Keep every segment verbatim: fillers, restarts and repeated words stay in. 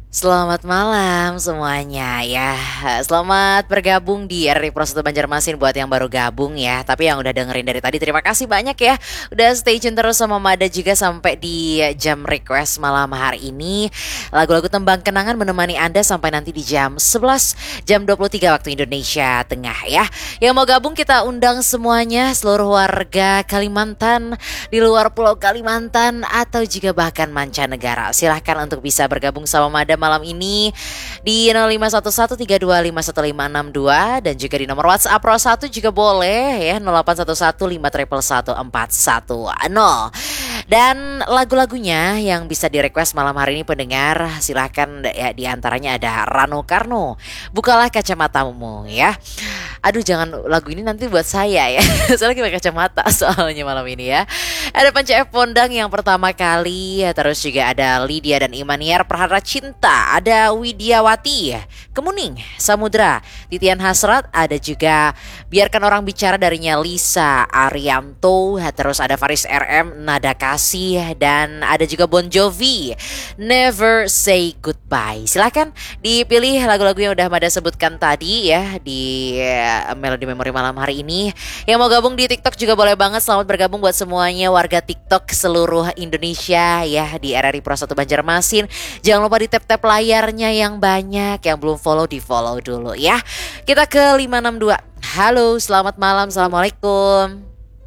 Selamat malam semuanya ya. Selamat bergabung di R R I Pro satu Banjarmasin buat yang baru gabung ya. Tapi yang udah dengerin dari tadi terima kasih banyak ya. Udah stay tune terus sama Mada juga sampai di jam request malam hari ini. Lagu-lagu tembang kenangan menemani Anda sampai nanti di jam sebelas jam dua puluh tiga waktu Indonesia Tengah ya. Yang mau gabung kita undang semuanya, seluruh warga Kalimantan, di luar Pulau Kalimantan atau juga bahkan mancanegara. Silahkan untuk bisa bergabung sama Mada malam ini di nol lima satu satu tiga dua lima satu lima enam dua dan juga di nomor WhatsApp Pro satu juga boleh ya nol delapan satu satu lima satu satu empat satu nol. Dan lagu-lagunya yang bisa di request malam hari ini pendengar silahkan ya, di antaranya ada Rano Karno, Bukalah Kacamatamu ya. Aduh jangan lagu ini nanti buat saya ya. Soalnya pakai kacamata soalnya malam ini ya. Ada Panca F Pondang yang pertama kali ya, terus juga ada Lydia dan Imaniar Prahara Cinta, ada Widiawati Kemuning Samudra, Titian Hasrat, ada juga Biarkan Orang Bicara darinya Lisa Arianto, terus ada Faris R M Nada Kasih, dan ada juga Bon Jovi Never Say Goodbye. Silahkan dipilih lagu-lagu yang udah Mada sebutkan tadi ya di Melodi Memori malam hari ini. Yang mau gabung di TikTok juga boleh banget. Selamat bergabung buat semuanya warga TikTok seluruh Indonesia ya di R R I Pro satu Banjarmasin. Jangan lupa di tap-tap layarnya yang banyak. Yang belum follow di follow dulu ya. Kita ke lima enam dua. Halo, selamat malam. Assalamualaikum.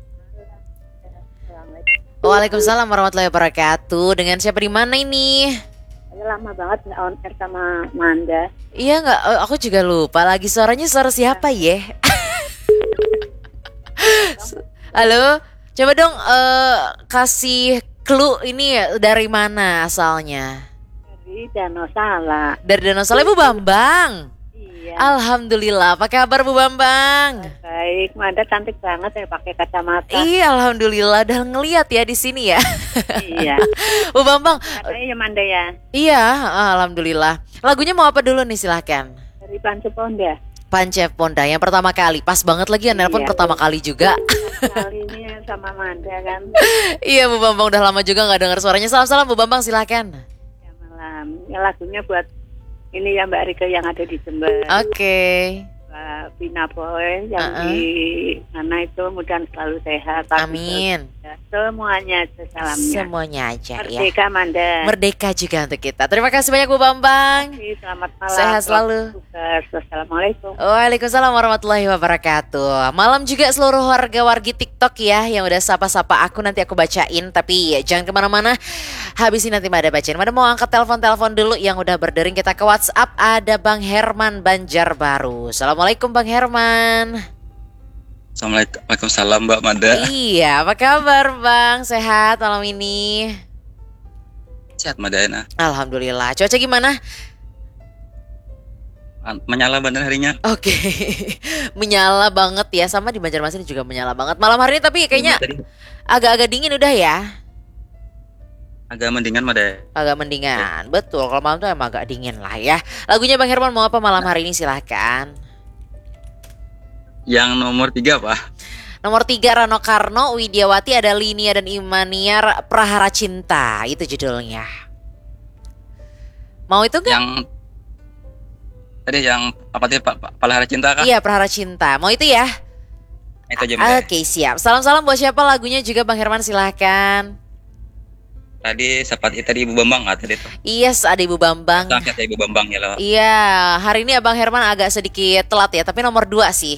Waalaikumsalam warahmatullahi wabarakatuh. Dengan siapa di mana ini? Lama banget nggak on air sama Manda. Iya nggak, aku juga lupa lagi suaranya suara siapa ya? Halo, coba dong uh, kasih clue ini dari mana asalnya? Dari Danau Sala. Dari Danau Sala, Bu Bambang. Iya. Alhamdulillah, apa kabar Bu Bambang? Baik, Manda cantik banget ya pakai kacamata. Iya, alhamdulillah udah ngeliat ya di sini ya. Iya. Bu Bambang. Katanya ya Manda ya. Iya, alhamdulillah. Lagunya mau apa dulu nih silahkan? Dari Panca Ponda. Panca Ponda yang pertama kali, pas banget lagi ya nelpon Iya. pertama kali juga. Kali ini sama Manda kan. Iya Bu Bambang udah lama juga nggak dengar suaranya. Salam-salam Bu Bambang silahkan. Ya malam. Ya lagunya buat ini ya Mbak Rika yang ada di Jember. Oke. Mbak Vina Boy yang Uh-uh. di mana itu mudah selalu sehat. Amin. Ya, semuanya aja salamnya. Semuanya aja ya. Merdeka Manda. Merdeka juga untuk kita. Terima kasih banyak Bu Bambang. Oke, selamat malam. Sehat selalu. Tugas. Wassalamualaikum. Waalaikumsalam warahmatullahi wabarakatuh. Malam juga seluruh warga-wargi TikTok ya yang udah sapa-sapa aku, nanti aku bacain. Tapi ya, jangan kemana-mana. Habis ini nanti Mada bacain. Mada mau angkat telepon-telepon dulu yang udah berdering. Kita ke WhatsApp. Ada Bang Herman Banjarbaru. Assalamualaikum Bang Herman. Assalamualaikum Waalaikumsalam, Mbak Mada. Iya, apa kabar Bang? Sehat malam ini? Sehat Madana. Alhamdulillah. Cuaca gimana? Menyala bener harinya. Oke. Menyala banget ya, sama di Banjarmasin juga menyala banget. Malam hari ini tapi kayaknya Tadi agak-agak dingin udah ya. agak mendingan Mada. Agak mendingan. Betul, kalau malam tuh emang agak dingin lah ya. Lagunya Bang Herman mau apa malam hari ini silahkan. Yang nomor tiga Pak. Nomor tiga Rano Karno, Widiawati, ada Linia dan Imaniar Prahara Cinta. Itu judulnya. Mau itu gak? Yang tadi yang apa tadi Pak? Pak- Palahara Cinta kah? Iya, Prahara Cinta. Mau itu ya? Itu aja Mada. Oke, siap. Salam-salam buat siapa lagunya juga Bang Herman silahkan. Tadi seperti tadi Ibu Bambang nggak tadi tuh. Yes, ada Ibu Bambang. Sangat ya Ibu Bambang ya loh. Iya, hari ini Abang Herman agak sedikit telat ya, tapi nomor dua sih.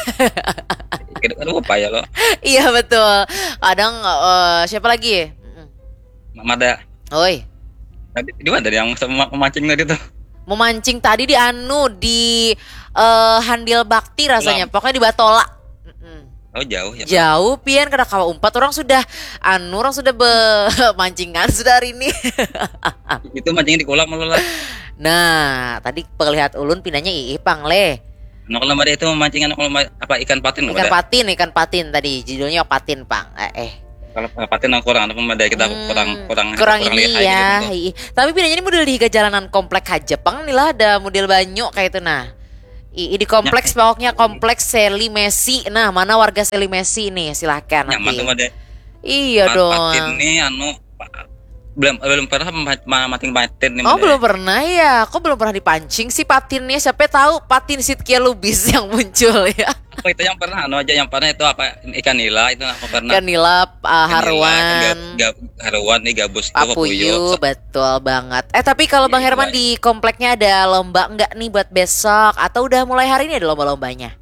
Aduh apa ya loh. Iya betul. Kadang eh, siapa lagi? Mm-mm. Mada. Oi, Tadi di mana tadi yang sama memancing tadi tuh? mau mancing tadi di anu di eh, Handil Bakti rasanya. Pokoknya di Batola. Mm-mm. Oh jauh ya. Pak. Jauh pian kada kawa umpat orang sudah anu orang sudah bemancingan sudah hari ini. Itu mancingnya di kolam malah lah. Nah, tadi penglihat ulun pindahnya Iipang le. Nah kalau Mada itu mancing anak kalau ma- apa ikan patin nggak Ikan Mada? patin, ikan patin tadi judulnya patin, Pang. Eh, eh. Kalau patin yang kurang, apa Mada kita Hmm, kurang kurang kurang ini lihat ya. gitu. Ih, tapi pindahnya ini model di jalanan komplek aja, Pang. Nih lah ada model banyak kayak itu nah. I, di kompleks pokoknya kompleks Seli Messi. Nah, mana warga Seli Messi nih? Silahkan Nyaman nanti. tuh Mada. Iya Pa- dong. Patin nih anu pa- belum belum pernah mating patin nih. Oh Made. belum pernah ya, kok belum pernah dipancing sih patinnya? Siapa tahu patin Sitkia Lubis yang muncul ya. Oh, itu yang pernah, anu aja yang pernah itu apa ikan nila itu aku pernah. Ikan nila, uh, haruan, Gab, haruan nih gabus itu papuyu, betul banget. Eh tapi kalau Bang Iya, Herman iya. di kompleknya ada lomba enggak nih buat besok? Atau udah mulai hari ini ada lomba-lombanya?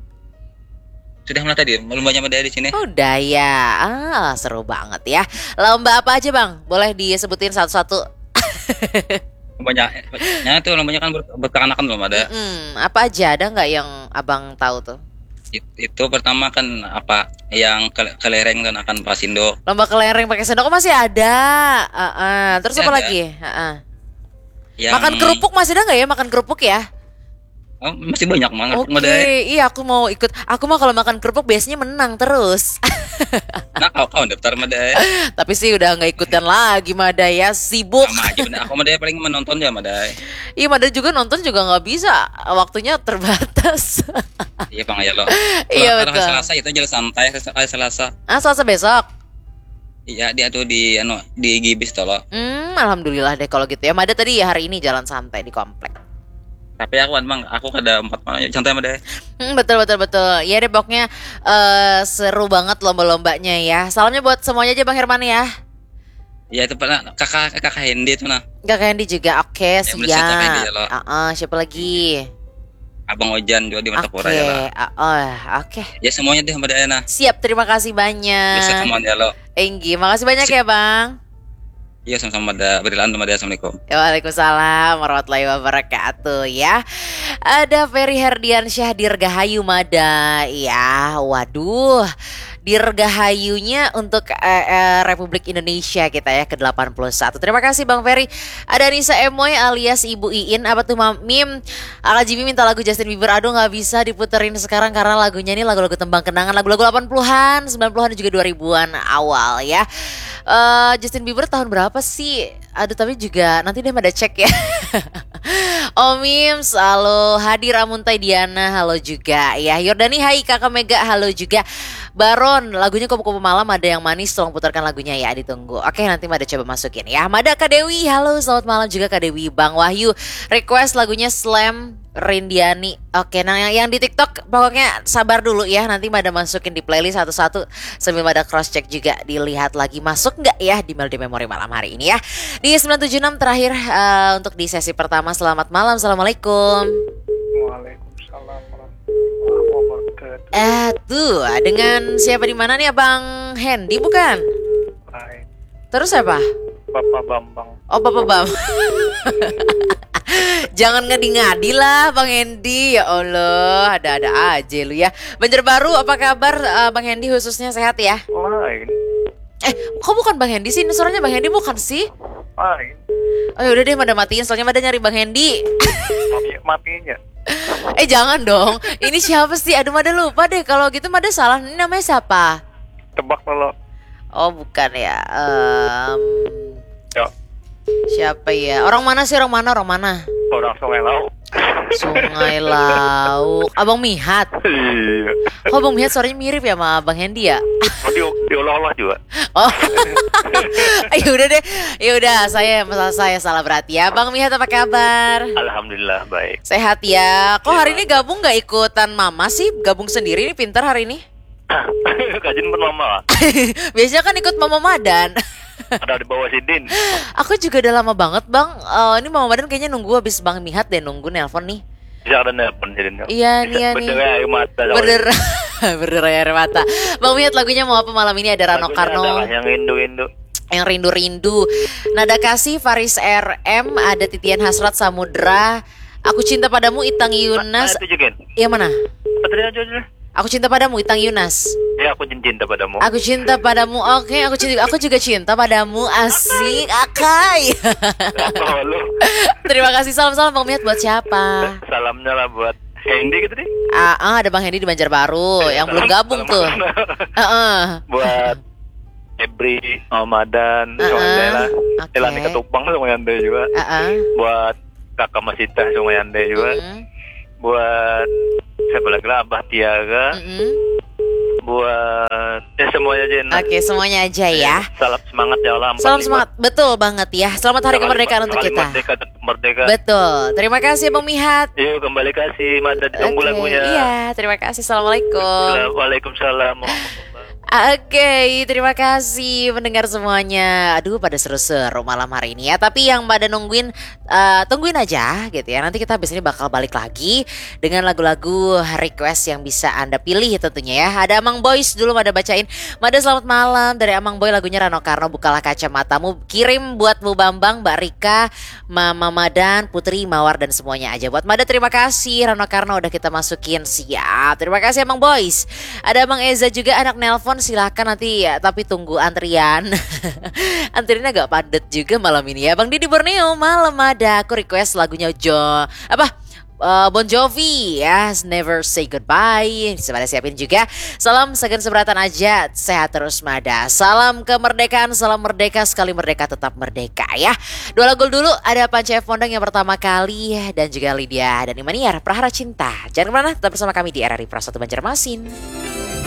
Sudah mulai tadi lombanya Made di sini. Udah ya, ah seru banget ya. Lomba apa aja Bang? Boleh disebutin satu-satu? Lombanya, ya itu lombanya kan ber- berkanakan belum ada. Hmm, apa aja ada nggak yang Abang tahu tuh? It- Itu pertama kan apa yang ke- kelereng dan akan pasindo. Lomba kelereng pakai sendok masih ada. Ah, ah. Terus Masih apa ada. lagi? Ah, ah. Yang, Makan kerupuk masih ada nggak ya? Makan kerupuk ya? Oh, masih banyak banget Oke, Made. iya aku mau ikut. Aku mah kalau makan kerupuk biasanya menang terus. Nah, kau kau daftar Made. Tapi sih udah nggak ikutan lagi Mada ya, sibuk. Sama aja bener. Aku Made paling menonton ya Made. Iya Mada juga nonton juga nggak bisa, waktunya terbatas. Iya Bang ya lo. Iya, Kalau hari betul. Selasa itu jalan santai hari Selasa. Ah Selasa besok. Iya dia tuh di anu di Gibis tuh lo. Hmm, alhamdulillah deh kalau gitu ya. Mada tadi ya hari ini jalan santai di komplek. Tapi aku emang aku kada empat malam santai Made. Hmm, betul betul betul. Ya deh pokoknya eh, seru banget lomba-lombanya ya. Salamnya buat semuanya aja Bang Herman ya. Iya itu pernah kakak kakak Hendy tuh nah. Kakak Hendy juga. Oke, Ya, bener, siapa yang siap. dia, lo? Ah, ah, siapa lagi? Abang Ojan juga di Oke. Martapura ya lah. ah, ah, oke. Ya semuanya deh Made nah. Siap, terima kasih Bisa banyak. semuanya lo. Enggi, makasih banyak ya Bang. Iya sama-sama Made. Berilan Made. Assalamualaikum. Ya, Waalaikumsalam warahmatullahi wabarakatuh ya. Ada Ferry Herdiansyah Dirgahayu Mada. Ya, waduh. Dirgahayunya untuk eh, eh, Republik Indonesia kita ya ke delapan puluh satu. Terima kasih Bang Ferry. Ada Nisa Emoy alias Ibu Iin. Apa tuh Mam Mim? Ala Jimmy minta lagu Justin Bieber. Aduh nggak bisa diputerin sekarang karena lagunya ini lagu-lagu tembang kenangan. Lagu-lagu delapan puluhan, sembilan puluhan dan juga dua ribuan awal ya. Eh, Justin Bieber tahun berapa sih? Aduh tapi juga nanti deh ada cek ya. Om Mims, halo. Hadir Amuntai Diana, halo juga ya. Yordani hai Kakak Mega, halo juga. Baron, lagunya Kupu-Kupu Malam ada yang manis, tolong putarkan lagunya ya, ditunggu. Oke, nanti Mada coba masukin ya. Mada Kak Dewi, halo, selamat malam juga Kak Dewi. Bang Wahyu, request lagunya Slam Rindiani. Oke, nah yang, yang di TikTok pokoknya sabar dulu ya, nanti Mada masukin di playlist satu-satu sambil Mada cross check juga dilihat lagi masuk nggak ya di Melody Memory malam hari ini ya. Di sembilan tujuh enam terakhir uh, untuk di sesi pertama. Selamat malam, assalamualaikum. Waalaikumsalam warahmatullahi wabarakatuh. Eh tuh dengan siapa di mana nih Abang Hendy bukan? Hai, Terus siapa? Bapak Bambang. Oh Bapak Bam. Jangan ngadi-ngadi lah Bang Hendy. Ya Allah, ada-ada aja lu ya. Banjarbaru apa kabar eh, Bang Hendy khususnya sehat ya? Lain, Eh kok bukan Bang Hendy sih? Suaranya Bang Hendy bukan sih? lain. Oh yaudah deh Mada matiin soalnya Mada nyari Bang Hendy. Mati, matinya. Eh jangan dong. Ini siapa sih? Aduh Mada lupa deh. Kalau gitu Mada salah. Ini namanya siapa? Tebak lo. Oh bukan ya. Em, Ya, siapa ya? Orang mana sih? Orang mana? Orang mana? orang Sungai Laut. Sungai Lauk. Abang Mihat. Iya. Kok Abang Mihat suaranya mirip ya sama Bang Hendy ya? Oh, di, diolah-olah juga. Oh. Ya udah deh. Ya udah, saya masalah saya salah berarti ya. Bang Mihat apa kabar? Alhamdulillah baik. Sehat ya. Kok hari ini gabung nggak ikutan Mama sih? Gabung sendiri nih pintar hari ini. Kajin pun mama. Biasanya kan ikut Mama Madan. Ada di bawah Sidin. Aku juga udah lama banget Bang. Eh, ini Mama Madan kayaknya nunggu habis Bang Mihat deh nunggu nelpon nih. Bisa ada nelpon Sidin. Iya nih, iya nih. Bener air mata. Bener. Bener air mata. Bang Mihat lagunya mau apa malam ini? Ada Rano Lagunya Karno. adalah yang rindu-rindu. Yang rindu-rindu. Nada Kasih Faris R M, ada Titian Hasrat Samudra. Aku Cinta Padamu Itang Yunas. Nah, itu juga. Yang mana? Patria aja. Aku Cinta Padamu Itang Yunas. Ya, aku cinta padamu. Aku cinta padamu. Oke, aku cinta aku juga cinta padamu. Asik, Akai. Oh, lu. Terima kasih. Salam-salam Bang Mihat buat siapa? Salamnya lah buat Hendy gitu deh. Ah, ah, ada Bang Hendy di Banjarbaru yang belum gabung tuh. Heeh. Buat Ebri, Ramadan, Uh-uh. semuanya lah. Oke. Elani Ketupang semuanya anda juga. Heeh. Buat Kakak Masita semuanya anda juga. Mm-mm. Buat siapa lagi lah, Abah Tiaga. Mm-mm. buat ya semuanya aja. Nah. Oke, semuanya aja ya. Salam semangat ya Allah. Salam semangat, betul banget ya. Selamat Hari Kemerdekaan untuk kita. Merdeka, merdeka. Betul. Terima kasih Bang Mihat. Yuk kembali kasih Mada ditunggu Oke, lagunya. iya, terima kasih. Assalamualaikum. Waalaikumsalam. Oke, terima kasih pendengar semuanya. Aduh, pada seru-seru malam hari ini ya. Tapi yang pada nungguin, uh, tungguin aja gitu ya. Nanti kita habis ini bakal balik lagi dengan lagu-lagu request yang bisa Anda pilih tentunya ya. Ada Amang Boys dulu Mada bacain. Mada selamat malam dari Amang Boy, lagunya Rano Karno, Bukalah Kacamatamu. Kirim buat Bu Bambang, Mbak Rika, Mama Madan, Putri, Mawar dan semuanya aja. Buat Mada terima kasih. Rano Karno udah kita masukin. Siap. Terima kasih Amang Boys. Ada Amang Eza juga, anak nelpon. Silakan nanti ya, tapi tunggu antrian. Antriannya agak padat juga malam ini ya. Bang Didi Borneo, malam ada aku request lagunya Jo apa uh, Bon Jovi ya, Never Say Goodbye. Sebenarnya siapin juga. Salam segan seberatan aja, sehat terus Mada. Salam kemerdekaan, salam merdeka, sekali merdeka tetap merdeka ya. Dua lagu dulu, ada Panca F. Mondang yang pertama kali dan juga Lydia dan Imaniar, Prahara Cinta. Jangan kemana, tetap bersama kami di R R I Pro satu Banjarmasin.